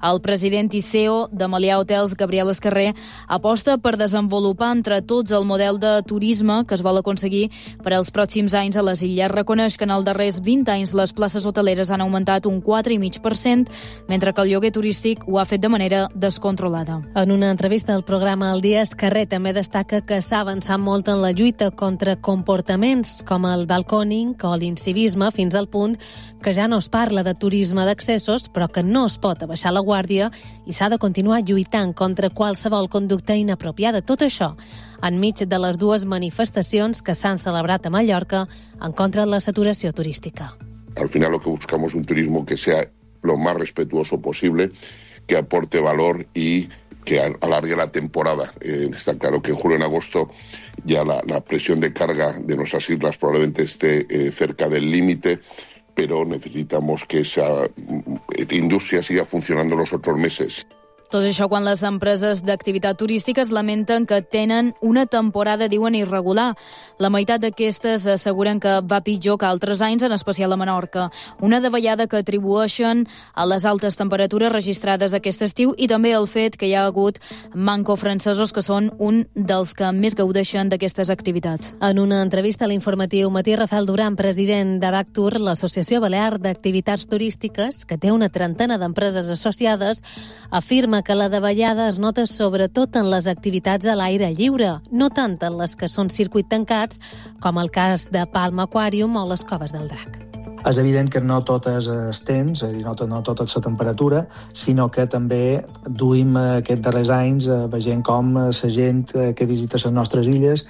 El president i CEO de Melià Hotels, Gabriel Escarrer, aposta per desenvolupar entre tots el model de turisme que es vol aconseguir per als pròxims anys a les illes. Reconeix que en els darrers 20 anys les places hoteleres han augmentat un 4,5%, mentre que el lloguer turístic ho ha fet de manera descontrolada. En una entrevista al programa El Dia, Escarrer també destaca que s'ha avançat molt en la lluita contra comportaments com el balcòning o l'incivisme, fins al punt que ja no es parla de turisme d'accessos, però que no es pot abaixar la guàrdia i s'ha de continuar lluitant contra qualsevol conducta inapropiada. Tot això enmig de les dues manifestacions que s'han celebrat a Mallorca en contra de la saturació turística. Al final lo que buscamos es un turismo que sea lo más respetuoso posible, que aporte valor y que alargue la temporada. Está claro que en julio y en agosto ya la presión de carga de nuestras islas probablemente esté cerca del límite, pero necesitamos que esa industria siga funcionando los otros meses. Tot això quan les empreses d'activitat turística es lamenten que tenen una temporada, diuen, irregular. La meitat d'aquestes asseguren que va pitjor que altres anys, en especial a Menorca. Una davallada que atribueixen a les altes temperatures registrades aquest estiu i també el fet que hi ha hagut manco-francesos, que són un dels que més gaudeixen d'aquestes activitats. En una entrevista a l'Informatiu Matí, Rafael Duran, president de Bactur, l'Associació Balear d'Activitats Turístiques, que té una trentena d'empreses associades, afirma que la davallada es nota sobretot en les activitats a l'aire lliure, no tant en les que són circuit tancats, com el cas de Palma Aquarium o les Coves del Drac. És evident que no totes es tens, és a dir, no tota la temperatura, sinó que també duim aquests darrers anys veient com la gent que visita les nostres illes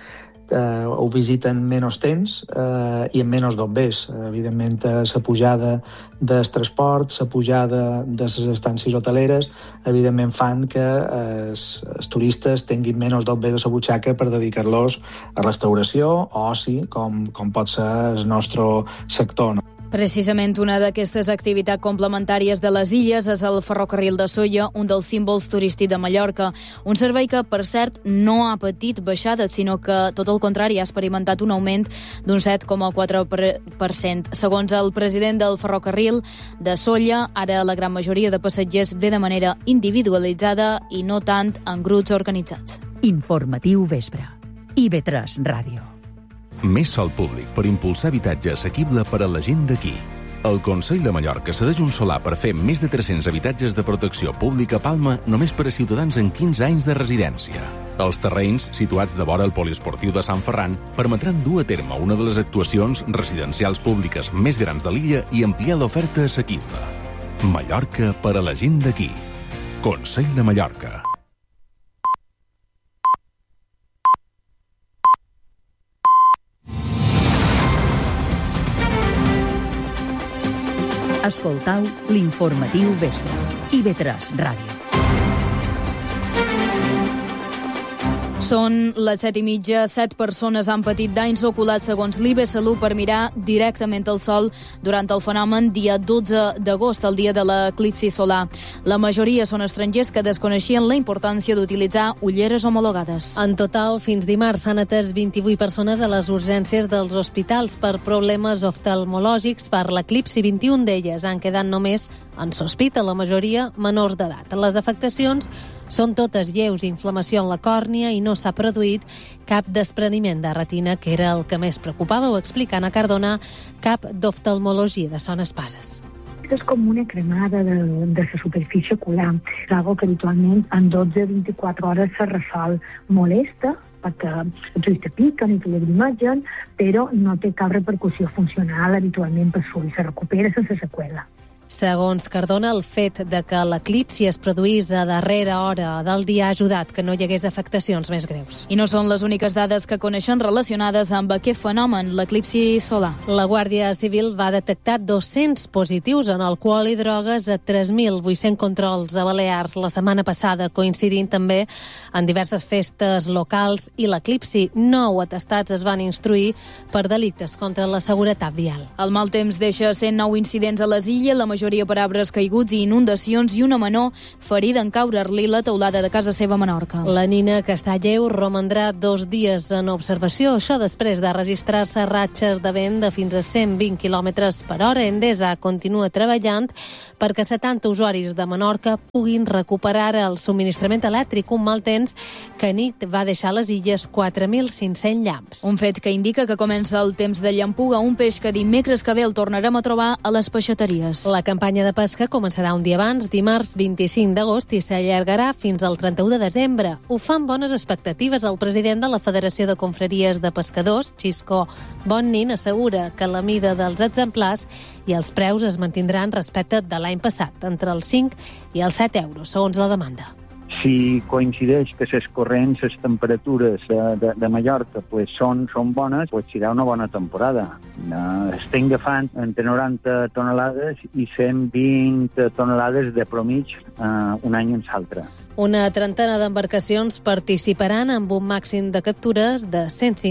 ho visiten menys temps i amb menys bombers. Evidentment, la pujada del transport, la pujada de les estàncies hoteleres, evidentment fan que els turistes tinguin menys bombers a la butxaca per dedicar-los a restauració o oci, com pot ser el nostre sector. Precisament una d'aquestes activitats complementàries de les illes és el ferrocarril de Sóller, un dels símbols turístics de Mallorca. Un servei que, per cert, no ha patit baixades, sinó que, tot el contrari, ha experimentat un augment d'un 7,4%. Segons el president del ferrocarril de Sóller, ara la gran majoria de passatgers ve de manera individualitzada i no tant en grups organitzats. Informatiu Vespre. IB3 Ràdio. Més sòl públic per impulsar habitatge assequible per a la gent d'aquí. El Consell de Mallorca cedeix un solar per fer més de 300 habitatges de protecció pública a Palma només per a ciutadans en 15 anys de residència. Els terrenys, situats de vora el poliesportiu de Sant Ferran, permetran dur a terme una de les actuacions residencials públiques més grans de l'illa i ampliar l'oferta assequible. Mallorca per a la gent d'aquí. Consell de Mallorca. Escoltau l'Informatiu Vespre. IB3 Ràdio. Són les 7:30. 7 persones han patit danys oculars segons l'IBE Salut per mirar directament el sol durant el fenomen dia 12 d'agost, el dia de l'eclipsi solar. La majoria són estrangers que desconeixien la importància d'utilitzar ulleres homologades. En total, fins dimarts s'han atès 28 persones a les urgències dels hospitals per problemes oftalmològics per l'eclipsi. 21 d'elles han quedat només en sospita, la majoria menors d'edat. Les afectacions són totes lleus, inflamació en la còrnia i no s'ha produït cap despreniment de retina, que era el que més preocupava, ho explica Anna Cardona, cap d'oftalmologia de Son Espases. És com una cremada de la superfície ocular. És algo que habitualment en 12-24 hores se resol. Molesta, perquè els ulls te piquen i te llagrimegen, però no té cap repercussió funcional habitualment per l'ull. Se recupera sense seqüela. Segons Cardona, el fet de que l'eclipsi es produís a darrera hora del dia ha ajudat que no hi hagués afectacions més greus. I no són les úniques dades que coneixen relacionades amb aquest fenomen, l'eclipsi solar. La Guàrdia Civil va detectar 200 positius en alcohol i drogues a 3.800 controls a Balears la setmana passada, coincidint també en diverses festes locals i l'eclipsi. 9 atestats es van instruir per delictes contra la seguretat vial. El mal temps deixa 109 incidents a les illes, la majoria majoria per arbres caiguts i inundacions, i una menor ferida en caure-li la teulada de casa seva a Menorca. La nina, que està lleu, romandrà 2 dies en observació. Això després de registrar-se ratxes de vent de fins a 120 km per hora. Endesa continua treballant perquè 70 usuaris de Menorca puguin recuperar el subministrament elèctric, un mal temps que nit va deixar a les illes 4.500 llamps. Un fet que indica que comença el temps de llampuga, un peix que dimecres que ve el tornarem a trobar a les peixateries. La campanya de pesca començarà un dia abans, dimarts 25 d'agost, i s'allargarà fins al 31 de desembre. Ho fa amb bones expectatives. El president de la Federació de Confraries de Pescadors, Xisco Bonnin, assegura que la mida dels exemplars i els preus es mantindran respecte de l'any passat, entre els 5 i els 7 euros, segons la demanda. Si coincideix que les corrents, les temperatures de Mallorca són bones, serà una bona temporada. Estem agafant entre 90 tonelades i 120 tonelades de promig un any en l'altre. Una trentena d'embarcacions participaran amb un màxim de captures de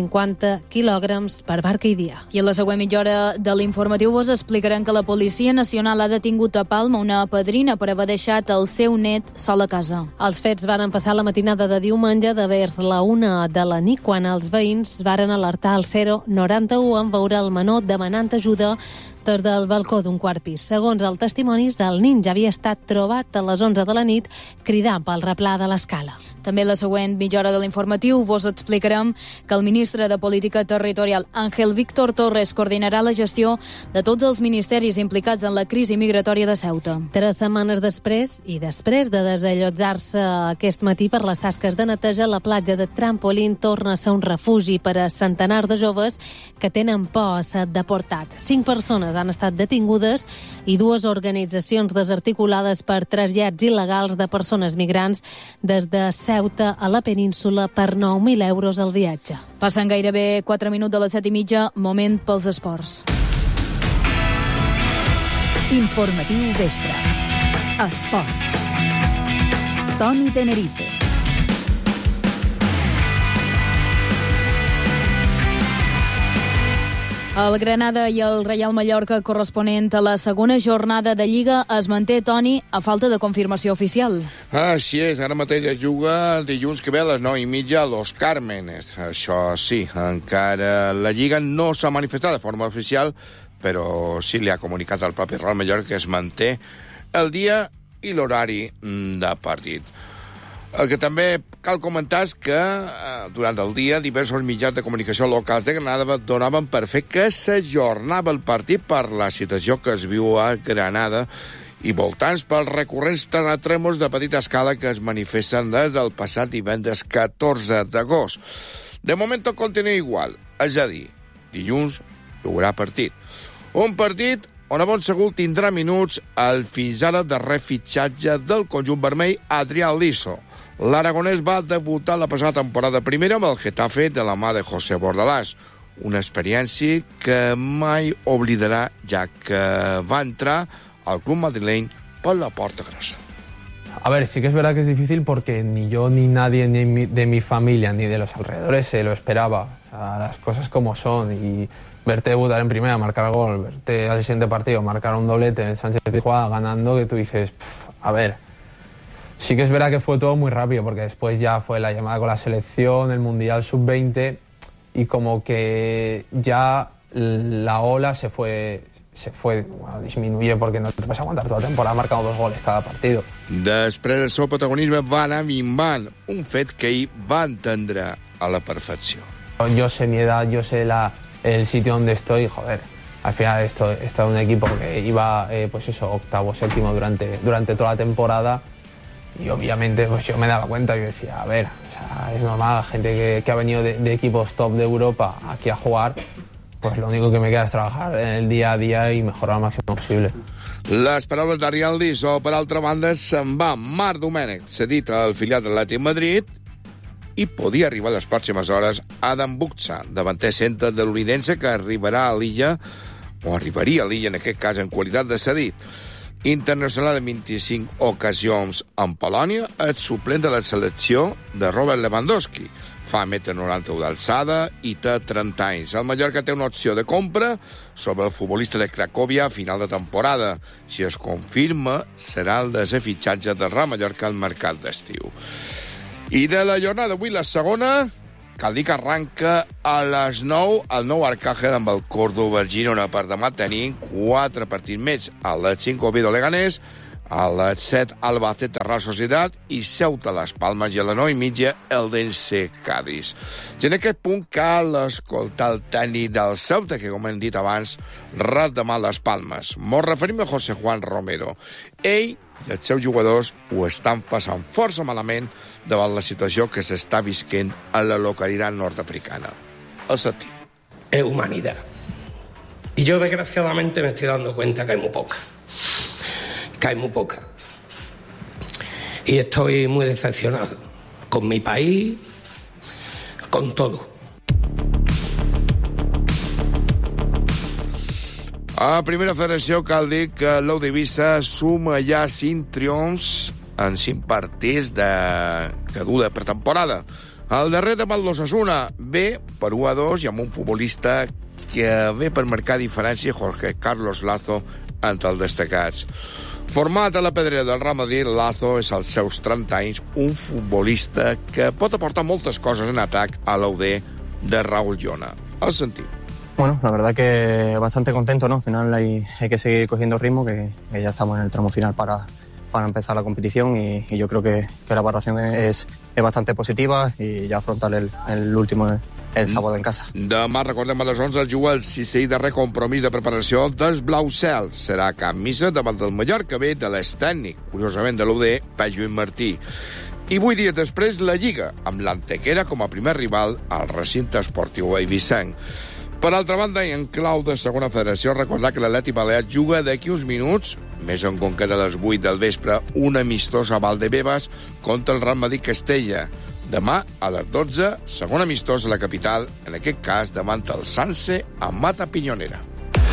150 quilògrams per barca i dia. I a la següent mitja hora de l'informatiu vos explicarem que la Policia Nacional ha detingut a Palma una padrina per haver deixat el seu net sol a casa. Els fets van passar la matinada de diumenge de vers la 1 de la nit, quan els veïns varen alertar al 091 en veure el menor demanant ajuda des del balcó d'un quart pis. Segons els testimonis, el nin ja havia estat trobat a les 11 de la nit cridant pel replà de l'escala. També a la següent mitja hora de l'informatiu vos explicarem que el ministre de Política Territorial, Ángel Víctor Torres, coordinarà la gestió de tots els ministeris implicats en la crisi migratòria de Ceuta. 3 setmanes després, i després de desallotjar-se aquest matí per les tasques de neteja, la platja de Trampolín torna a ser un refugi per a centenars de joves que tenen por a ser deportats. 5 persones han estat detingudes i 2 organitzacions desarticulades per trasllats il·legals de persones migrants des de Ceuta a la península per 9.000 euros al viatge. Passen gairebé 4 minuts de les 7:30, moment pels esports. Informatiu vespre. Esports. Toni Tenerife. El Granada i el Reial Mallorca, corresponent a la segona jornada de Lliga, es manté, Toni, a falta de confirmació oficial. Així és, ara mateix es juga el dilluns que ve a les 9:30 a Los Cármenes. Això sí, encara la Lliga no s'ha manifestat de forma oficial, però sí li ha comunicat al propi Reial Mallorca que es manté el dia i l'horari de partit. El que també cal comentar és que durant el dia diversos mitjans de comunicació locals de Granada donaven per fer que s'ajornava el partit per la situació que es viu a Granada i voltants pels recurrents terratrèmols de petita escala que es manifesten des del passat divendres 14 d'agost. De moment tot continua igual, és a dir, dilluns hi haurà partit. Un partit on a bon segur tindrà minuts el fins ara darrer fitxatge del conjunt vermell, Adrián Liso. L'aragonès va debutar la passada temporada primera amb el Getafe de la mà de José Bordalás, una experiència que mai oblidarà, ja que va entrar al club madrileny por la puerta grossa. A ver, sí que es verdad que es difícil porque ni yo ni nadie de mi familia ni de los alrededores se lo esperaba. O sea, las cosas como son, y verte debutar en primera, marcar el gol, verte al siguiente partido marcar un doblete en Sánchez Pizjuán ganando, que tú dices, a ver, sí que es verdad que fue todo muy rápido, porque después ya fue la llamada con la selección, el Mundial Sub-20, y como que ya la ola se fue, bueno, disminuye, porque no te vas a aguantar toda la temporada marcando 2 goles cada partido. Després el seu protagonisme va anar minvant, un fet que ell va entendre a la perfecció. Yo sé mi edad, yo sé el sitio donde estoy, joder, al final esto está en un equipo que iba, pues eso, octavo, séptimo durante toda la temporada, y obviamente pues yo me daba cuenta, yo decía, a ver, o sea, es normal, la gente que ha venido de equipos top de Europa aquí a jugar, pues lo único que me queda es trabajar en el día a día y mejorar al máximo posible. Les paraules d'Adrián Liso, per altra banda, se'n va Marc Domènech, cedit al filial de l'Atlètic Madrid, i podia arribar a les pròximes hores Adam Buksa, davanter centre de l'Uridense, que arribaria a l'illa en aquest cas en qualitat de cedit. Internacional en 25 ocasions en Polònia, el suplent de la selecció de Robert Lewandowski. Fa 1,91 m d'alçada i té 30 anys. El Mallorca té una opció de compra sobre el futbolista de Cracòvia a final de temporada. Si es confirma, serà el desè fitxatge del Real Mallorca al mercat d'estiu. I de la jornada d'avui, la segona, cal dir que arranca a les 9 el nou Arcángel amb el Córdoba Girona. Per demà tenim 4 partits més. A les 5 Oviedo Leganés, a les 7 Albacete Real Sociedad i Ceuta Las Palmas, i a les 9:30 Eldense Cádiz. I en aquest punt cal escoltar el tècnic del Ceuta, que com hem dit abans, ret demà Las Palmas. Mos referim a José Juan Romero. Ell i els seus jugadors ho estan passant força malament davant la situació que s'està visquent a la localitat nord-africana. El sentim. Es humanidad. Y yo, desgraciadamente, me estoy dando cuenta que hay muy poca. Y estoy muy decepcionado con mi país, con todo. A Primera Federació cal dir que l'Ou d'Eivissa suma ja 5 triomfs en 5 partits que dura per temporada. El darrer demà l'Osasuna ve per 1-2 i amb un futbolista que ve per marcar diferència, Jorge Carlos Lazo, entre els destacats. Format a la pedrera del Real Madrid, Lazo és als seus 30 anys un futbolista que pot aportar moltes coses en atac a l'UD de Raúl Llona. El sentim. Bueno, la verdad que bastante contento, ¿no? Al final hay que seguir cogiendo ritmo, que ya estamos en el tramo final para empezar la competición y yo creo que la valoración es bastante positiva y ya afrontar el último el sábado en casa. Demà, recordem, a les 11 es juga el 6è i darrer compromís de preparació dels Blau Cel. Serà a Camp Missa davant del Mallorca B de l'extècnic, curiosament de l'UD, Pep Lluís Martí. I 8 dies després, la Lliga, amb l'Antequera com a primer rival al recinte esportiu eivissenc. Per altra banda, i en clau de segona federació, recordar que l'Atlètic Balear juga d'aquí uns minuts, més en concret a les 8 del vespre, un amistós a Valdebebas contra el Real Madrid Castella. Demà, a les 12, segon amistós a la capital, en aquest cas davant el Sanse a Mata Pinyonera.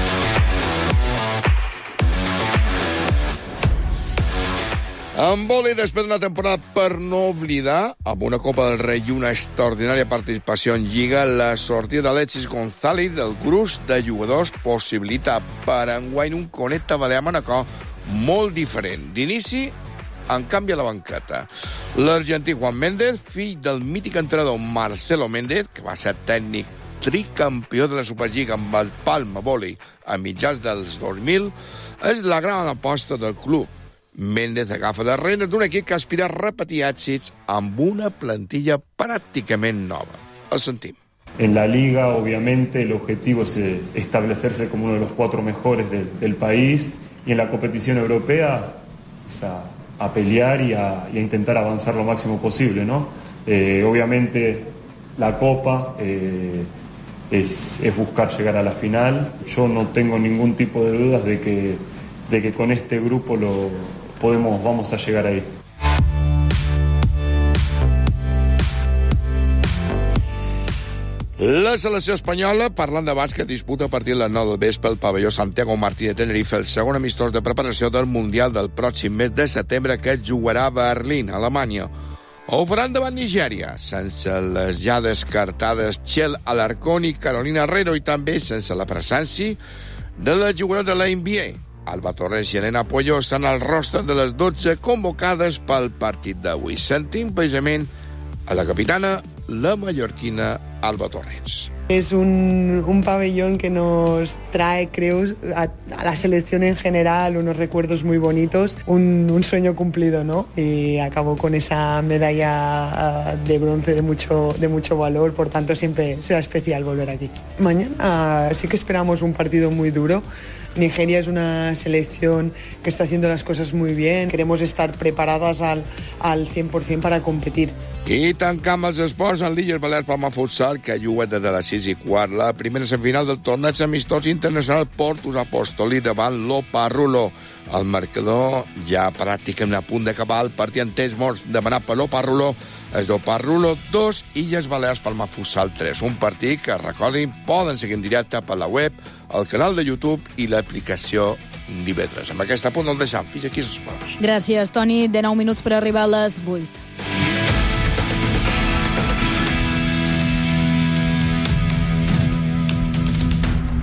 En vòlei, després d'una temporada per no oblidar, amb una Copa del Rei i una extraordinària participació en Lliga, la sortida d'Alexis González del gruix de jugadors possibilita per enguany un Connecta Balear-Manacor molt diferent. D'inici, en canvi, a la banqueta. L'argentí Juan Méndez, fill del mític entrenador Marcelo Méndez, que va ser tècnic tricampió de la Superliga amb el Palma Vòlei a mitjans dels 2000, és la gran aposta del club. Méndez agafa les reines d'un equip que aspira a repetir èxits amb una plantilla pràcticament nova. El sentim. En la Liga, obviamente, el objetivo es establecerse como uno de los 4 mejores del país, y en la competición europea es a pelear y a intentar avanzar lo máximo posible, ¿no? Obviamente la Copa es buscar llegar a la final. Yo no tengo ningún tipo de dudas de que con este grupo vamos a llegar ahí. La selecció espanyola, parlant de bàsquet, disputa a partir de les 9 del vespre al pavelló Santiago Martí de Tenerife el segon amistós de preparació del Mundial del pròxim mes de setembre, que es jugarà a Berlín, Alemanya. Ho faran davant Nigèria, sense les ja descartades Txell Alarcón i Carolina Herrero, i també sense la presència de la jugadora de la NBA. Alba Torres i Elena Puello estan al rostre de les 12 convocades pel partit d'avui. Sentim precisament a la capitana, la mallorquina Alba Torres. Es un pabellón que nos trae, creo, a la selección en general unos recuerdos muy bonitos, un sueño cumplido, ¿no? Y acabó con esa medalla de bronce de mucho valor, por tanto siempre será especial volver aquí. Mañana sí que esperamos un partido muy duro. Nigeria es una selección que está haciendo las cosas muy bien. Queremos estar preparadas al 100% para competir. I tancam els esports en l'Illes Balears Palma Futsal, que juga des de les 6:15. La primera semifinal del torneig amistós internacional Portus Apostoli davant l'Oparrulo. El marcador ja pràcticament a punt d'acabar el partit en temps morts demanat per l'Oparrulo. És l'Oparrulo 2, Illes Balears Palma Futsal 3. Un partit que, recordin, poden seguir en directe per la web, el canal de YouTube i l'aplicació d'IV3. Amb aquest punt el deixam. Fins aquí els esports. Gràcies, Toni. 19 minuts per arribar a les 8.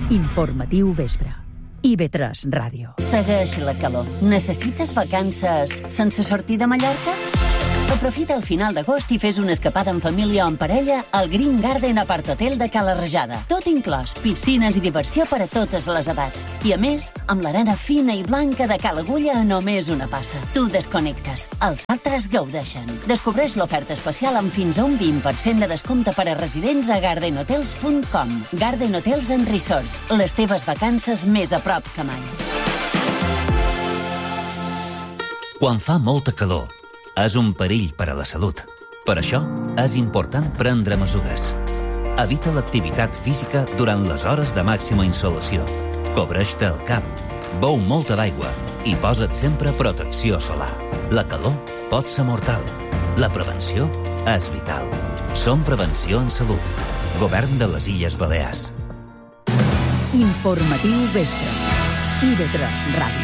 Informatiu vespre. IB3 Ràdio. Segueix la calor. Necessites vacances sense sortir de Mallorca? Aprofita el final d'agost i fes una escapada en família o en parella al Green Garden Apart Hotel de Cala Rajada. Tot inclòs, piscines i diversió per a totes les edats. I a més, amb l'arena fina i blanca de Cala Agulla a només una passa. Tu desconnectes, els altres gaudeixen. Descobreix l'oferta especial amb fins a un 20% de descompte per a residents a gardenhotels.com. Garden Hotels and Resorts, les teves vacances més a prop que mai. Quan fa molta calor, és un perill per a la salut. Per això, és important prendre mesures. Evita l'activitat física durant les hores de màxima insolació. Cobreix-te el cap, beu molta d'aigua i posa't sempre protecció solar. La calor pot ser mortal. La prevenció és vital. Som Prevenció en Salut. Govern de les Illes Balears. Informatiu vespre. IB3 Ràdio.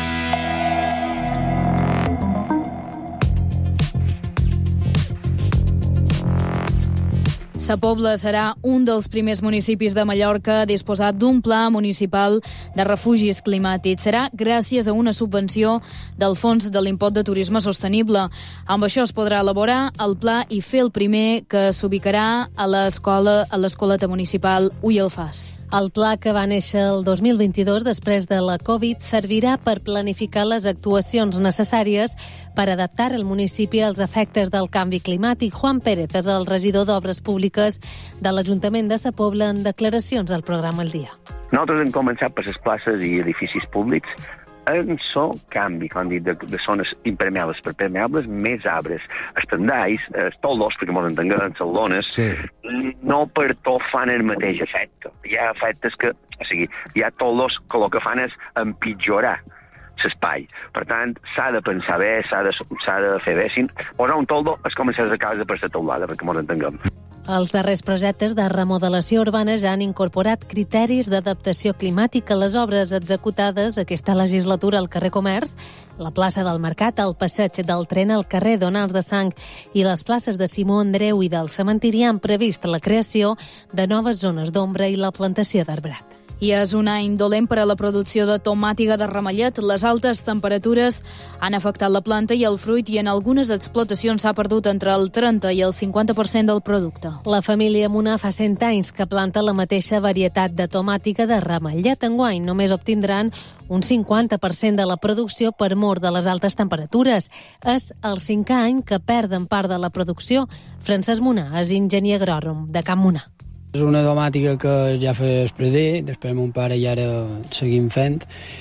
Sa Pobla serà un dels primers municipis de Mallorca a disposar d'un pla municipal de refugis climàtics. Serà gràcies a una subvenció del Fons de l'Impost de Turisme Sostenible. Amb això es podrà elaborar el pla i fer el primer, que s'ubicarà a l'escoleta municipal Ull Alfàs. El pla, que va néixer el 2022 després de la Covid, servirà per planificar les actuacions necessàries per adaptar el municipi als efectes del canvi climàtic. Juan Pérez és el regidor d'Obres Públiques de l'Ajuntament de Sa Pobla en declaracions al programa El Dia. Nosaltres hem començat per les places i edificis públics en so canvi, com han dit, de zones impermeables per permeables, més arbres. Els tendalls, els toldos, perquè ens entenguem, les lones, no per tot fan el mateix efecte. Hi ha efectes que, o sigui, hi ha toldos que el que fan és empitjorar l'espai. Per tant, s'ha de pensar bé, s'ha de fer bé. Si posar un toldo és com a la casa per la teulada, perquè ens entenguem. Els darrers projectes de remodelació urbana ja han incorporat criteris d'adaptació climàtica a les obres executades aquesta legislatura al carrer Comerç, la plaça del Mercat, el passeig del Tren, al carrer Donals de Sang i les places de Simó Andreu i del Cementiri han previst la creació de noves zones d'ombra i la plantació d'arbrat. I és un any dolent per a la producció de tomàtiga de ramellet. Les altes temperatures han afectat la planta i el fruit i en algunes explotacions s'ha perdut entre el 30 i el 50% del producte. La família Munà fa 100 anys que planta la mateixa varietat de tomàtiga de ramellet. Enguany només obtindran un 50% de la producció per mor de les altes temperatures. És el 5è any que perden part de la producció. Francesc Munà és enginyer agrònom de Can Munà. És una tomàtica que ja fa espredir, després mon pare i ara seguim fent,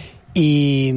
i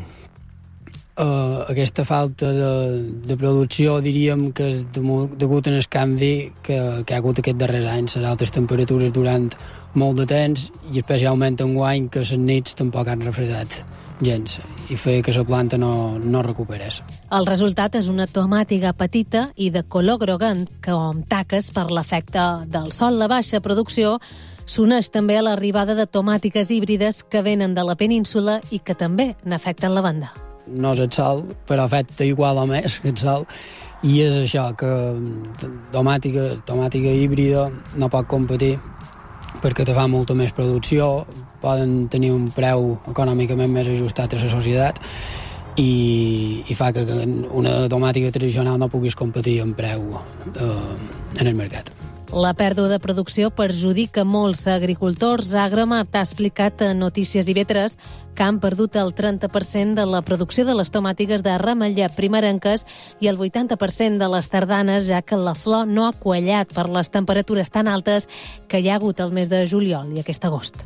aquesta falta de producció diríem que és degut al canvi que ha hagut aquests darrers anys, les altes temperatures durant molt de temps i especialment enguany que les nits tampoc han refredat gens i fer que la planta no recuperés. El resultat és una tomàtiga petita i de color groguent que amb taques per l'efecte del sol. La baixa producció s'uneix també a l'arribada de tomàtiques híbrides que venen de la península i que també n'afecten la banda. No és el sol, però afecta igual o més que el sol, i és això, que tomàtica híbrida no pot competir perquè te fa molta més producció, poden tenir un preu econòmicament més ajustat a la societat i fa que una tomàtica tradicional no puguis competir en preu en el mercat. La pèrdua de producció perjudica molts agricultors. Agromart ha explicat a Notícies IB3 que han perdut el 30% de la producció de les tomàtiques de ramellet primerenques i el 80% de les tardanes, ja que la flor no ha quallat per les temperatures tan altes que hi ha hagut el mes de juliol i aquest agost.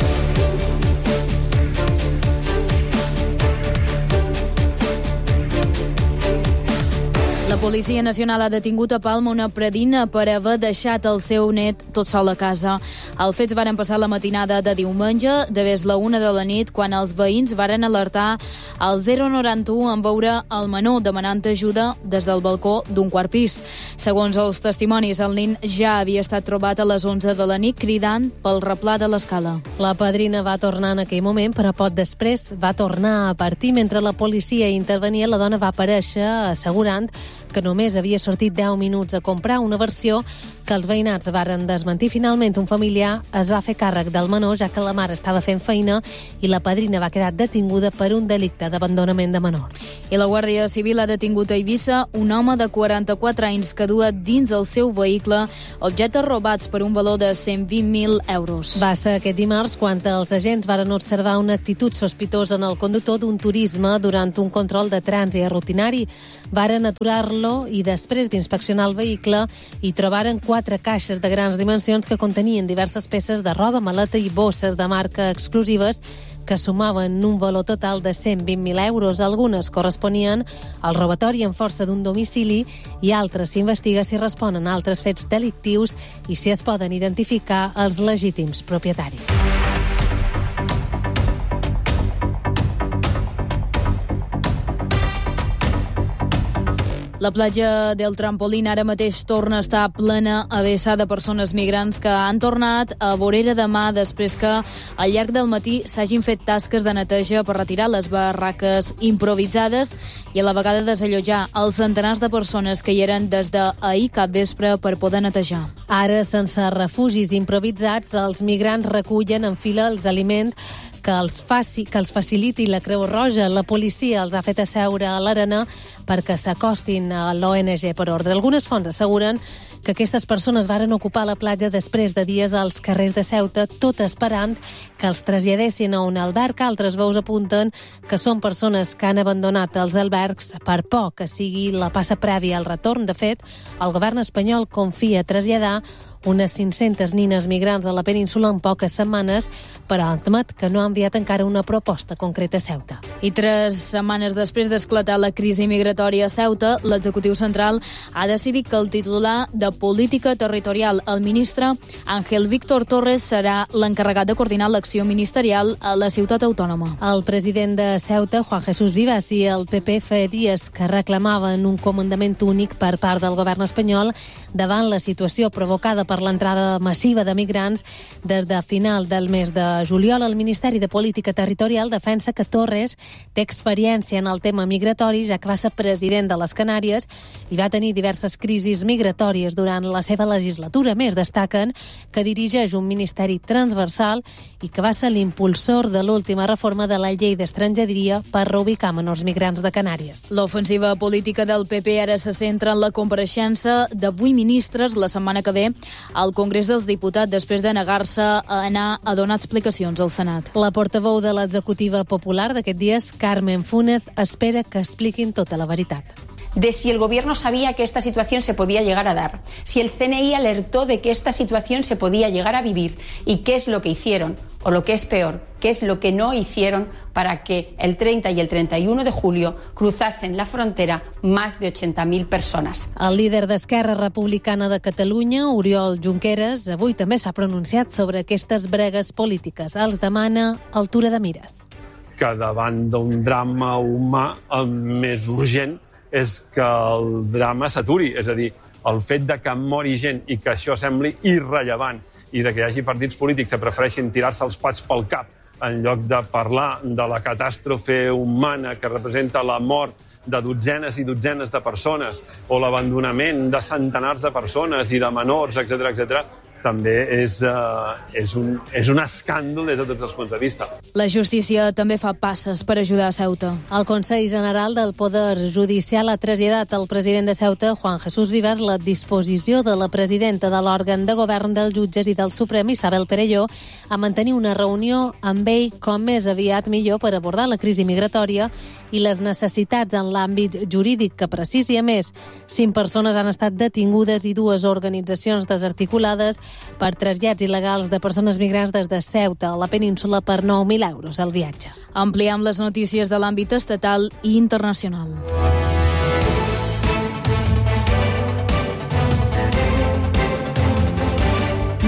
La Policia Nacional ha detingut a Palma una predina per haver deixat el seu net tot sol a casa. Els fets varen passar la matinada de diumenge, de ves la 1 de la nit, quan els veïns varen alertar al 091 en veure el menor demanant ajuda des del balcó d'un quart pis. Segons els testimonis, el nen ja havia estat trobat a les 11 de la nit cridant pel replà de l'escala. La padrina va tornar en aquell moment, però poc després va tornar a partir. Mentre la policia intervenia, la dona va aparèixer assegurant que només havia sortit 10 minuts a comprar, una versió que els veïnats varen desmentir. Finalment, un familiar es va fer càrrec del menor, ja que la mare estava fent feina i la padrina va quedar detinguda per un delicte d'abandonament de menor. I la Guàrdia Civil ha detingut a Eivissa un home de 44 anys que dua dins el seu vehicle objectes robats per un valor de 120.000 euros. Va ser aquest dimarts quan els agents varen observar una actitud sospitosa en el conductor d'un turisme durant un control de trànsit rutinari. Varen aturar-lo i després d'inspeccionar el vehicle hi trobaren 4 caixes de grans dimensions que contenien diverses peces de roba, maleta i bosses de marca exclusives que sumaven un valor total de 120.000 euros. Algunes corresponien al robatori en força d'un domicili i altres s'investiga si responen a altres fets delictius i si es poden identificar els legítims propietaris. La platja del Trampolín ara mateix torna a estar plena a vessar de persones migrants que han tornat a Vorera de Mar després que al llarg del matí s'hagin fet tasques de neteja per retirar les barraques improvisades i a la vegada desallotjar els centenars de persones que hi eren des d'ahir capvespre per poder netejar. Ara, sense refugis improvisats, els migrants recullen en fila els aliments que els faciliti la Creu Roja. La policia els ha fet asseure a l'arena perquè s'acostin a l'ONG per ordre. Algunes fonts asseguren que aquestes persones varen ocupar la platja després de dies als carrers de Ceuta, tot esperant que els traslladessin a un alberg. Altres veus apunten que són persones que han abandonat els albergs per por que sigui la passa prèvia al retorn. De fet, el govern espanyol confia traslladar unes 500 nines migrants a la península en poques setmanes, però admet que no ha enviat encara una proposta concreta a Ceuta. I 3 setmanes després d'esclatar la crisi migratòria a Ceuta, l'executiu central ha decidit que el titular de Política Territorial, el ministre Ángel Víctor Torres, serà l'encarregat de coordinar l'acció ministerial a la ciutat autònoma. El president de Ceuta, Juan Jesús Vivas, i el PP fa dies que reclamaven un comandament únic per part del govern espanyol davant la situació provocada per l'entrada massiva de migrants. Des de final del mes de juliol, el Ministeri de Política Territorial defensa que Torres té experiència en el tema migratori, ja que va ser president de les Canàries i va tenir diverses crisis migratòries durant la seva legislatura. Més destaquen que dirigeix un ministeri transversal i que va ser l'impulsor de l'última reforma de la llei d'estrangeria per reubicar menors migrants de Canàries. L'ofensiva política del PP ara se centra en la compareixença de 8 ministres la setmana que ve al Congrés dels Diputats després de negar-se a anar a donar explicacions al Senat. La portaveu de l'executiva popular d'aquest dies, Carmen Fúnez, espera que expliquin tota la veritat. De si el gobierno sabía que esta situación se podía llegar a dar, si el CNI alertó de que esta situación se podía llegar a vivir y qué es lo que hicieron, o lo que es peor, qué es lo que no hicieron para que el 30 y el 31 de julio cruzasen la frontera más de 80.000 persones. El líder d'Esquerra Republicana de Catalunya, Oriol Junqueras, avui també s'ha pronunciat sobre aquestes bregues polítiques. Els demana altura de mires. Que davant d'un drama humà, el més urgent és que el drama s'aturi. És a dir, el fet de que mori gent i que això sembli irrellevant i de que hi hagi partits polítics que prefereixin tirar-se els pats pel cap en lloc de parlar de la catàstrofe humana que representa la mort de dotzenes i dotzenes de persones o l'abandonament de centenars de persones i de menors, etc., també és un escàndol des de tots els punts de vista. La justícia també fa passes per ajudar a Ceuta. El Consell General del Poder Judicial ha traslladat al president de Ceuta, Juan Jesús Vivas, la disposició de la presidenta de l'òrgan de govern dels jutges i del Suprem, Isabel Perelló, a mantenir una reunió amb ell com més aviat millor per abordar la crisi migratòria i les necessitats en l'àmbit jurídic que precisi. A més, 5 persones han estat detingudes i 2 organitzacions desarticulades per trasllats il·legals de persones migrants des de Ceuta a la península per 9.000 euros al viatge. Ampliem les notícies de l'àmbit estatal i internacional.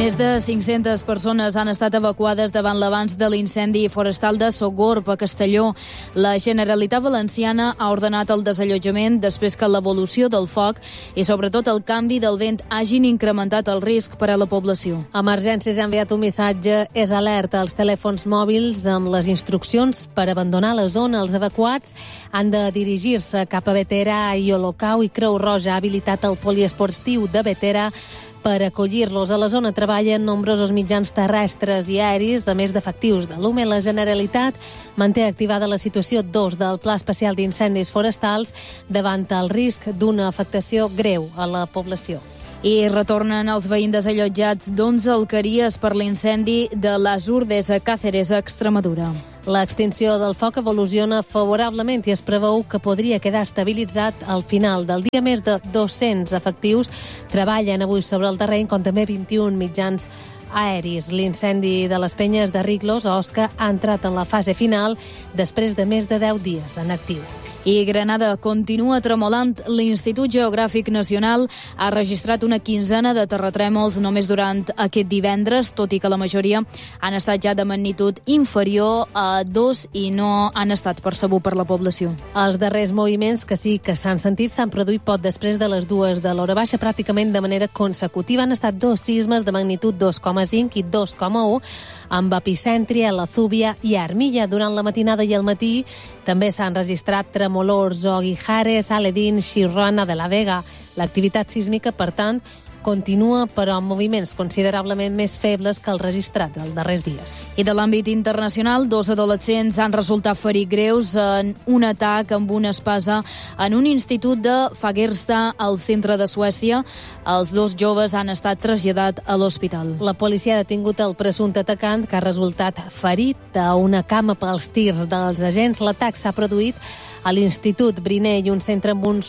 Més de 500 persones han estat evacuades davant l'avanç de l'incendi forestal de Sogorb, a Castelló. La Generalitat Valenciana ha ordenat el desallotjament després que l'evolució del foc i sobretot el canvi del vent hagin incrementat el risc per a la població. Emergències ha enviat un missatge, és alerta als telèfons mòbils amb les instruccions per abandonar la zona. Els evacuats han de dirigir-se cap a Bétera i Olocau, i Creu Roja ha habilitat el poliesportiu de Bétera per acollir-los. A la zona treballen nombrosos mitjans terrestres i aeris, a més d'efectius de l'UME. La Generalitat manté activada la situació 2 del Pla Especial d'Incendis Forestals davant el risc d'una afectació greu a la població. I retornen els veïns desallotjats d'11 alqueries per l'incendi de les Urdes a Càceres, a Extremadura. L'extinció del foc evoluciona favorablement i es preveu que podria quedar estabilitzat al final del dia. Més de 200 efectius treballen avui sobre el terreny, com també 21 mitjans aeris. L'incendi de les Penyes de Riglos, a Osca, ha entrat en la fase final després de més de 10 dies en actiu. I Granada continua tremolant. L'Institut Geogràfic Nacional ha registrat una quinzena de terratrèmols només durant aquest divendres, tot i que la majoria han estat ja de magnitud inferior a 2 i no han estat percebuts per la població. Els darrers moviments que sí que s'han sentit s'han produït poc després de les 2 de l'hora baixa, pràcticament de manera consecutiva. Han estat 2 sismes de magnitud 2,5 i 2,1, amb epicentri a la Zúbia i a Armilla. Durant la matinada i el matí també s'han registrat tremolors a Guijares, Aledín, Xirona de la Vega. L'activitat sísmica, per tant, continua, però amb moviments considerablement més febles que els registrats els darrers dies. I de l'àmbit internacional, 2 adolescents han resultat ferits greus en un atac amb una espasa en un institut de Fagersta, al centre de Suècia. Els 2 joves han estat traslladats a l'hospital. La policia ha detingut el presumpte atacant, que ha resultat ferit a una cama pels tirs dels agents. L'atac s'ha produït a l'Institut Brinell, un centre amb uns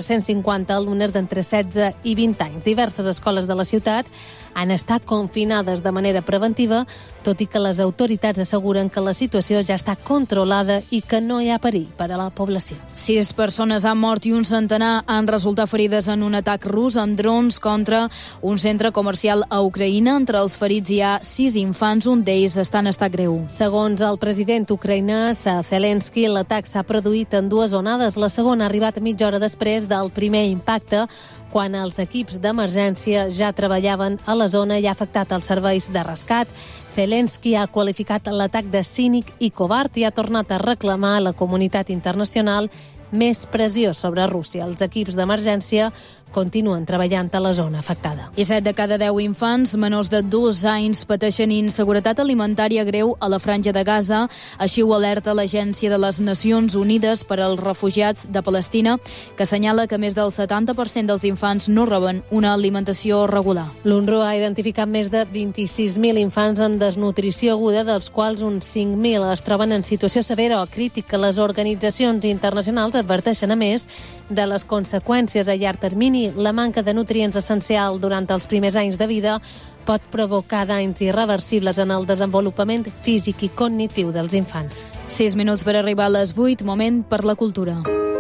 450 alumnes d'entre 16 i 20 anys. Diverses escoles de la ciutat han estat confinades de manera preventiva, tot i que les autoritats asseguren que la situació ja està controlada i que no hi ha perill per a la població. 6 persones han mort i un centenar han resultat ferides en un atac rus amb drons contra un centre comercial a Ucraïna. Entre els ferits hi ha 6 infants, un d'ells està en estat greu. Segons el president ucraïnès Zelensky, l'atac s'ha produït en 2 onades. La segona ha arribat mitja hora després del primer impacte, quan els equips d'emergència ja treballaven a la zona i ha afectat els serveis de rescat. Zelensky ha qualificat l'atac de cínic i covard i ha tornat a reclamar a la comunitat internacional més pressió sobre Rússia. Els equips d'emergència continuen treballant a la zona afectada. I 7 de cada 10 infants menors de 2 anys pateixen inseguretat alimentària greu a la Franja de Gaza. Així ho alerta l'Agència de les Nacions Unides per als Refugiats de Palestina, que assenyala que més del 70% dels infants no reben una alimentació regular. L'UNRWA ha identificat més de 26.000 infants en desnutrició aguda, dels quals uns 5.000 es troben en situació severa o crítica. Les organitzacions internacionals adverteixen, a més, de les conseqüències a llarg termini. La manca de nutrients essencial durant els primers anys de vida pot provocar danys irreversibles en el desenvolupament físic i cognitiu dels infants. 6 minuts per arribar a les 8, moment per la cultura.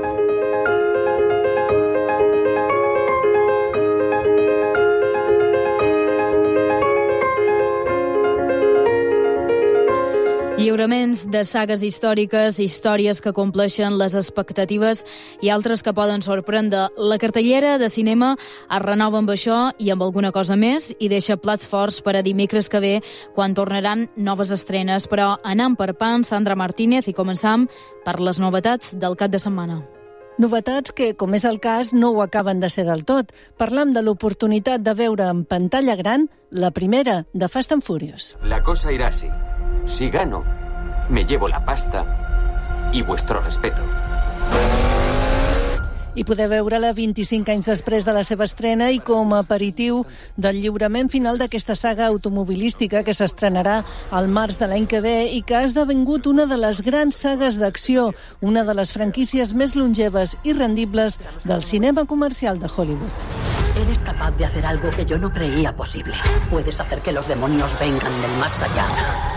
Lliuraments de sagues històriques, històries que compleixen les expectatives i altres que poden sorprendre. La cartellera de cinema es renova amb això i amb alguna cosa més i deixa plats forts per a dimecres que ve, quan tornaran noves estrenes. Però anant per pams, Sandra Martínez, i començam per les novetats del cap de setmana. Novetats que, com és el cas, no ho acaben de ser del tot. Parlam de l'oportunitat de veure en pantalla gran la primera de Fast and Furious. La cosa irá así. Si gano, me llevo la pasta y vuestro respeto. I poder veure-la 25 anys després de la seva estrena i com a aperitiu del lliurament final d'aquesta saga automobilística que s'estrenarà al març de l'any que ve i que ha esdevingut una de les grans sagues d'acció, una de les franquícies més longeves i rendibles del cinema comercial de Hollywood. Eres capaz de hacer algo que yo no creía posible. Puedes hacer que los demonios vengan del más allá.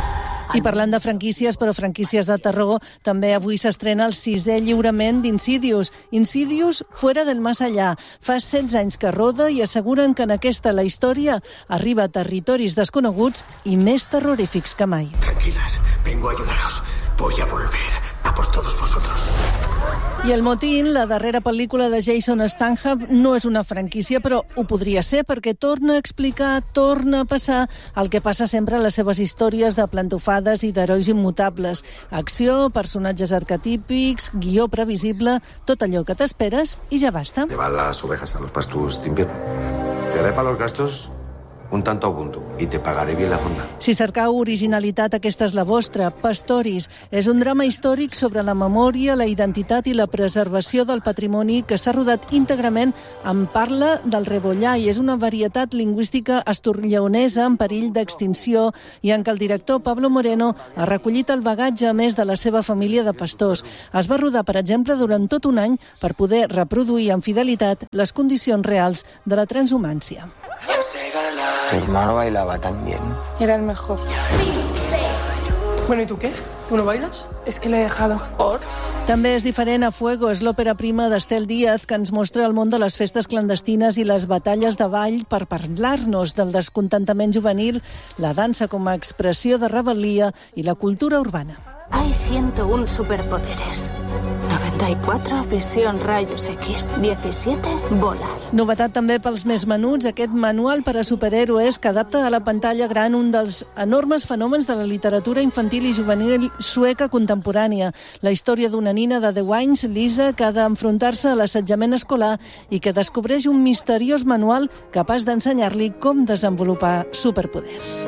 I parlant de franquícies, però franquícies de terror, també avui s'estrena el 6è lliurament d'Insidious. Insidious fuera del más allá. Fa 16 anys que roda i asseguren que en aquesta la història arriba a territoris desconeguts i més terrorífics que mai. Tranquilas, vengo a ayudaros. Voy a volver a por todos vosotros. I El motín, la darrera pel·lícula de Jason Statham, no és una franquícia, però ho podria ser perquè torna a explicar, torna a passar el que passa sempre a les seves històries de plantofades i d'herois immutables. Acció, personatges arquetípics, guió previsible, tot allò que t'esperes i ja basta. Llevar las ovejas a los pastos de invierno. Te haré para los gastos un tanto a Ubuntu i te pagaré bien la ronda. Si cercau originalitat, aquesta és la vostra. Pastoris és un drama històric sobre la memòria, la identitat i la preservació del patrimoni que s'ha rodat íntegrament en parla del Rebollà i és una varietat lingüística asturlleonesa en perill d'extinció i en què el director Pablo Moreno ha recollit el bagatge a més de la seva família de pastors. Es va rodar, per exemple, durant tot un any per poder reproduir amb fidelitat les condicions reals de la transhumància. Tu hermano bailaba tan bien. Era el mejor. Bueno, ¿y tú qué? ¿Tú no bailas? Es que lo he dejado. ¿Por? També és diferent a Fuego, és l'òpera prima d'Estel Díaz que ens mostra el món de les festes clandestines i les batalles de ball per parlar-nos del descontentament juvenil, la dansa com a expressió de rebel·lia i la cultura urbana. Hay 101 superpoderes. 94, visión rayos X. 17, volar. Novetat també pels més menuts, aquest manual per a superhéroes que adapta a la pantalla gran un dels enormes fenòmens de la literatura infantil i juvenil sueca contemporània. La història d'una nina de 10 anys, Lisa, que ha d'enfrontar-se a l'assetjament escolar i que descobreix un misteriós manual capaç d'ensenyar-li com desenvolupar superpoders.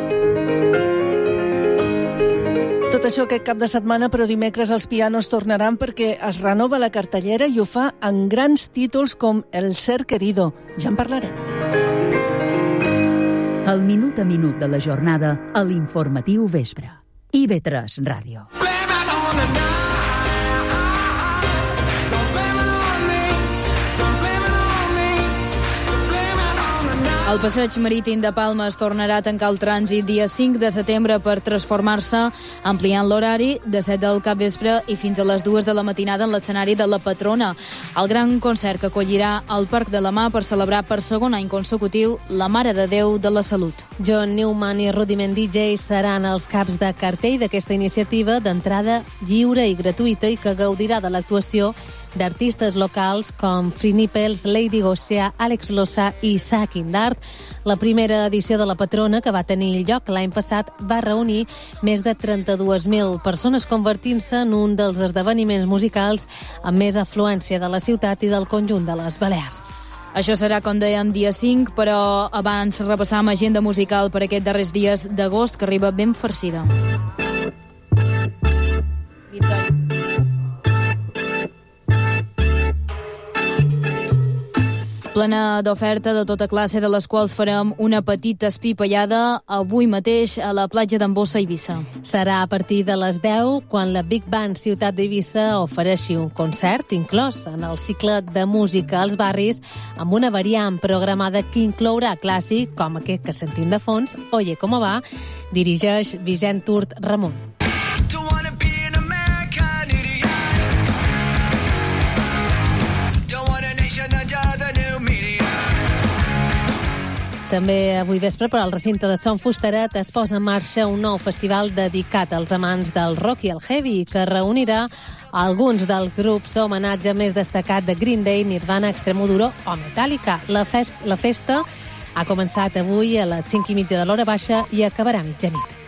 Tot això aquest cap de setmana, però dimecres els pianos tornaran perquè es renova la cartellera i ho fa en grans títols com El ser querido. Ja en parlarem. El minut a minut de la jornada a l'Informatiu Vespre. IB3 Ràdio. El passeig marítim de Palma es tornarà a tancar el trànsit dia 5 de setembre per transformar-se, ampliant l'horari de 7 del capvespre i fins a les 2 de la matinada en l'escenari de la Patrona. El gran concert que acollirà al Parc de la Mar per celebrar per segon any consecutiu la Mare de Déu de la Salut. John Newman i Rudiment DJ seran els caps de cartell d'aquesta iniciativa d'entrada lliure i gratuïta i que gaudirà de l'actuació d'artistes locals com Free Nipples, Lady Gosia, Àlex Losa i Isaac Indart. La primera edició de la Patrona, que va tenir lloc l'any passat, va reunir més de 32.000 persones, convertint-se en un dels esdeveniments musicals amb més afluència de la ciutat i del conjunt de les Balears. Això serà, com dèiem, dia 5, però abans repassam agenda musical per aquests darrers dies d'agost, que arriba ben farcida. Plena d'oferta de tota classe, de les quals farem una petita espipallada avui mateix a la platja d'Embossa, Eivissa. Serà a partir de les 10, quan la Big Band Ciutat d'Eivissa ofereixi un concert inclòs en el cicle de música als barris, amb una variant programada que inclourà clàssic, com aquest que sentim de fons, Oye, ¿cómo va?, dirigeix Vicent Hurt Ramon. També avui vespre, per al recinte de Son Fusteret, es posa en marxa un nou festival dedicat als amants del rock i el heavy, que reunirà alguns dels grups homenatge més destacat de Green Day, Nirvana, Extremoduro o Metallica. La festa ha començat avui a les 5:30 de l'hora baixa i acabarà a mitjanit.